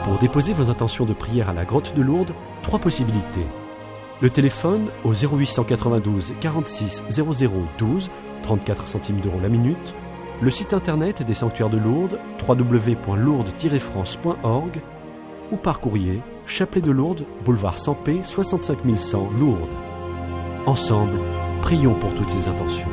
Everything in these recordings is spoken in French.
Pour déposer vos intentions de prière à la grotte de Lourdes, 3 possibilités. Le téléphone au 0892 46 00 12, 34 centimes d'euros la minute. Le site internet des sanctuaires de Lourdes, www.lourdes-france.org, ou par courrier, Chapelet de Lourdes, boulevard Sampé, 65 100 Lourdes. Ensemble, prions pour toutes ces intentions.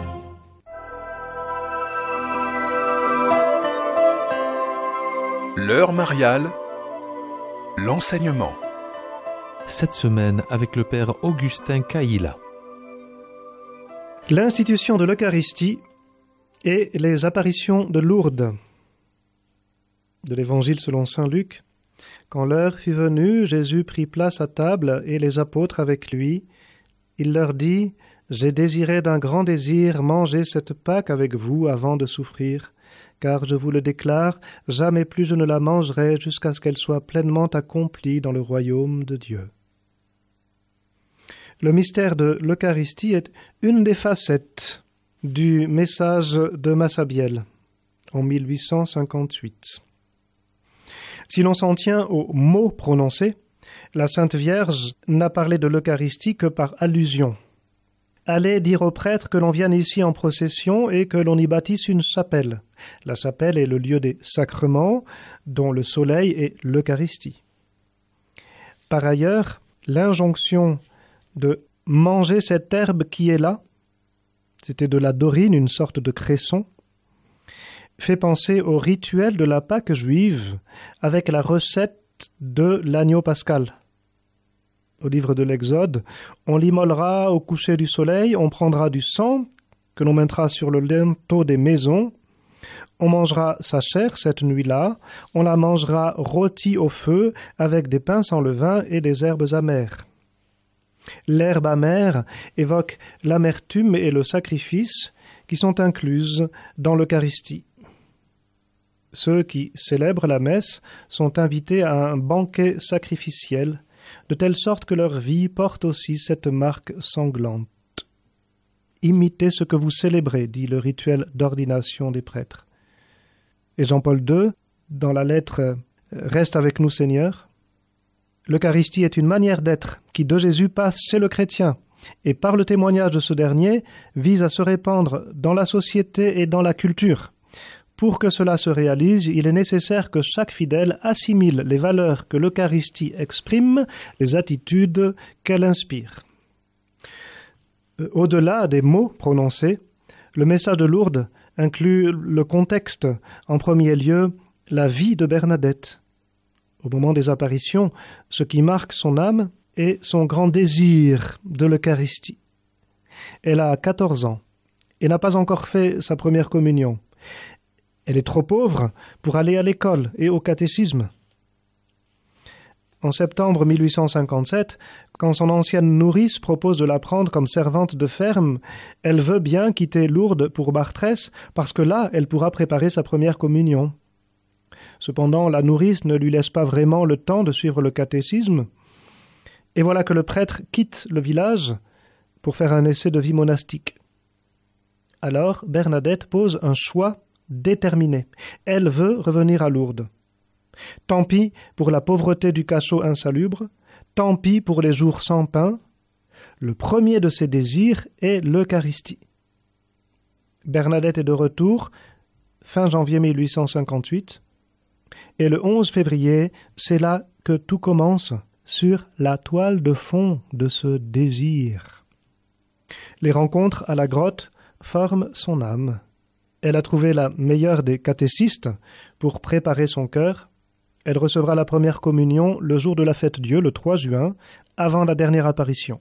L'heure mariale, l'enseignement. Cette semaine avec le père Augustin Caïla. L'institution de l'Eucharistie et les apparitions de Lourdes. De l'Évangile selon saint Luc. Quand l'heure fut venue, Jésus prit place à table et les apôtres avec lui. Il leur dit : « J'ai désiré d'un grand désir manger cette Pâque avec vous avant de souffrir. Car je vous le déclare, jamais plus je ne la mangerai jusqu'à ce qu'elle soit pleinement accomplie dans le royaume de Dieu. » Le mystère de l'Eucharistie est une des facettes du message de Massabielle en 1858. Si l'on s'en tient aux mots prononcés, la Sainte Vierge n'a parlé de l'Eucharistie que par allusion. Allez dire aux prêtres que l'on vienne ici en procession et que l'on y bâtisse une chapelle. La chapelle est le lieu des sacrements, dont le soleil est l'Eucharistie. Par ailleurs, l'injonction de manger cette herbe qui est là, c'était de la dorine, une sorte de cresson, fait penser au rituel de la Pâque juive avec la recette de l'agneau pascal. Au livre de l'Exode, on l'immolera au coucher du soleil, on prendra du sang que l'on mettra sur le linteau des maisons, on mangera sa chair cette nuit-là, on la mangera rôtie au feu avec des pains sans levain et des herbes amères. L'herbe amère évoque l'amertume et le sacrifice qui sont incluses dans l'Eucharistie. Ceux qui célèbrent la messe sont invités à un banquet sacrificiel, de telle sorte que leur vie porte aussi cette marque sanglante. Imitez ce que vous célébrez, dit le rituel d'ordination des prêtres. Et Jean-Paul II, dans la lettre « Reste avec nous, Seigneur », l'Eucharistie est une manière d'être qui de Jésus passe chez le chrétien et par le témoignage de ce dernier vise à se répandre dans la société et dans la culture. Pour que cela se réalise, il est nécessaire que chaque fidèle assimile les valeurs que l'Eucharistie exprime, les attitudes qu'elle inspire. Au-delà des mots prononcés, le message de Lourdes inclut le contexte, en premier lieu, la vie de Bernadette. Au moment des apparitions, ce qui marque son âme est son grand désir de l'Eucharistie. Elle a 14 ans et n'a pas encore fait sa première communion. Elle est trop pauvre pour aller à l'école et au catéchisme. En septembre 1857, quand son ancienne nourrice propose de la prendre comme servante de ferme, elle veut bien quitter Lourdes pour Bartrès parce que là, elle pourra préparer sa première communion. Cependant, la nourrice ne lui laisse pas vraiment le temps de suivre le catéchisme. Et voilà que le prêtre quitte le village pour faire un essai de vie monastique. Alors, Bernadette pose un choix déterminé. Elle veut revenir à Lourdes. Tant pis pour la pauvreté du cachot insalubre, tant pis pour les jours sans pain. Le premier de ses désirs est l'Eucharistie. Bernadette est de retour, fin janvier 1858, et le 11 février, c'est là que tout commence, sur la toile de fond de ce désir. Les rencontres à la grotte forment son âme. Elle a trouvé la meilleure des catéchistes pour préparer son cœur. Elle recevra la première communion le jour de la fête Dieu, le 3 juin, avant la dernière apparition.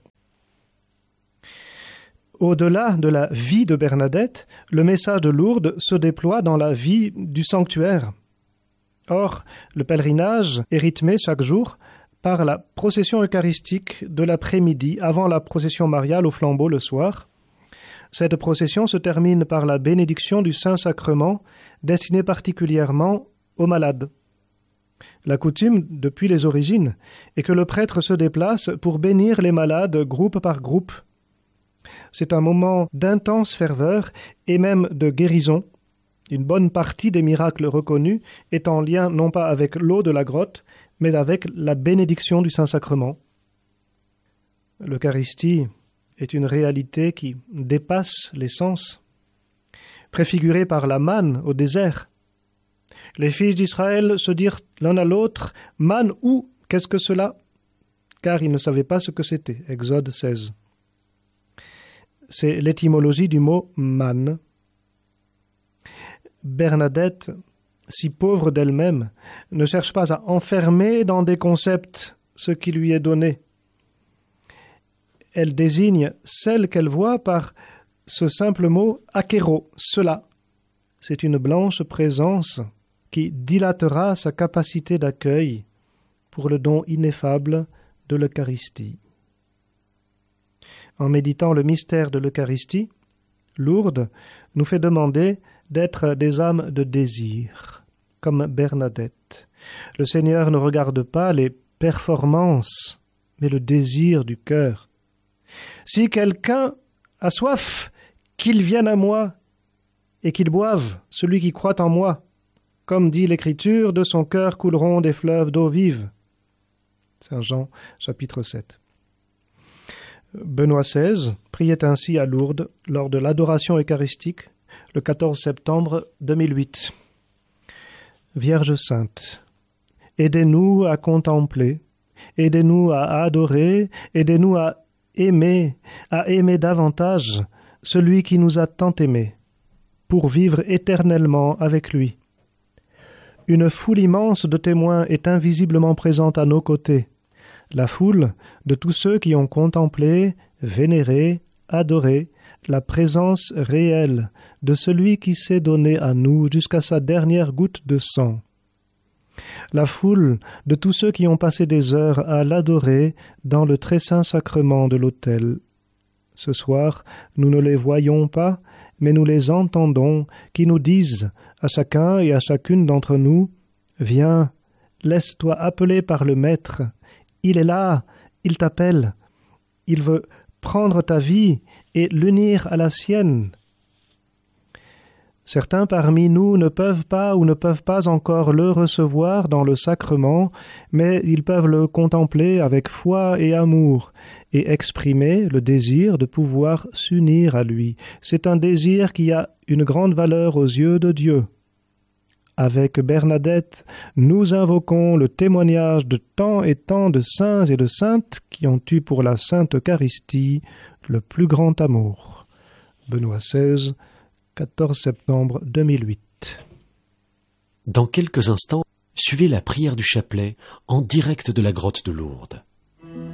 Au-delà de la vie de Bernadette, le message de Lourdes se déploie dans la vie du sanctuaire. Or, le pèlerinage est rythmé chaque jour par la procession eucharistique de l'après-midi avant la procession mariale au flambeau le soir. Cette procession se termine par la bénédiction du Saint-Sacrement destinée particulièrement aux malades. La coutume, depuis les origines, est que le prêtre se déplace pour bénir les malades groupe par groupe. C'est un moment d'intense ferveur et même de guérison, Une bonne partie des miracles reconnus est en lien non pas avec l'eau de la grotte, mais avec la bénédiction du Saint-Sacrement. L'Eucharistie est une réalité qui dépasse les sens, préfigurée par la manne au désert. Les fils d'Israël se dirent l'un à l'autre « Manne ou qu'est-ce que cela ?» car ils ne savaient pas ce que c'était. Exode 16. C'est l'étymologie du mot « manne ». Bernadette, si pauvre d'elle-même, ne cherche pas à enfermer dans des concepts ce qui lui est donné. Elle désigne celle qu'elle voit par ce simple mot « akéro », cela. C'est une blanche présence qui dilatera sa capacité d'accueil pour le don ineffable de l'Eucharistie. En méditant le mystère de l'Eucharistie, Lourdes nous fait demander d'être des âmes de désir, comme Bernadette. Le Seigneur ne regarde pas les performances, mais le désir du cœur. Si quelqu'un a soif, qu'il vienne à moi et qu'il boive, celui qui croit en moi. Comme dit l'Écriture, de son cœur couleront des fleuves d'eau vive. Saint Jean, chapitre 7. Benoît XVI priait ainsi à Lourdes lors de l'adoration eucharistique le 14 septembre 2008. Vierge sainte, aidez-nous à contempler, aidez-nous à adorer, aidez-nous à aimer davantage celui qui nous a tant aimés, pour vivre éternellement avec lui. Une foule immense de témoins est invisiblement présente à nos côtés, la foule de tous ceux qui ont contemplé, vénéré, adoré la présence réelle de celui qui s'est donné à nous jusqu'à sa dernière goutte de sang. La foule de tous ceux qui ont passé des heures à l'adorer dans le très saint sacrement de l'autel. Ce soir, nous ne les voyons pas, mais nous les entendons, qui nous disent, à chacun et à chacune d'entre nous, « Viens, laisse-toi appeler par le Maître. Il est là, il t'appelle. Il veut prendre ta vie et l'unir à la sienne. » Certains parmi nous ne peuvent pas ou ne peuvent pas encore le recevoir dans le sacrement, mais ils peuvent le contempler avec foi et amour et exprimer le désir de pouvoir s'unir à lui. C'est un désir qui a une grande valeur aux yeux de Dieu. Avec Bernadette, nous invoquons le témoignage de tant et tant de saints et de saintes qui ont eu pour la Sainte Eucharistie le plus grand amour. Benoît XVI, 14 septembre 2008. Dans quelques instants, suivez la prière du chapelet en direct de la grotte de Lourdes.